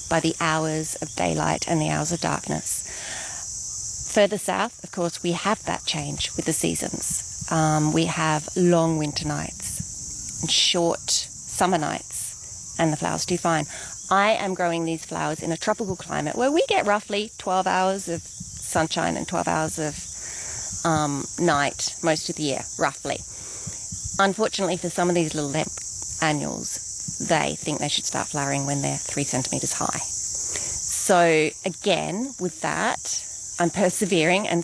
by the hours of daylight and the hours of darkness. Further south, of course, we have that change with the seasons. We have long winter nights and short summer nights, and the flowers do fine. I am growing these flowers in a tropical climate where we get roughly 12 hours of sunshine and 12 hours of night most of the year, roughly. Unfortunately, for some of these little annuals, they think they should start flowering when they're 3 centimetres high. So again, with that, I'm persevering and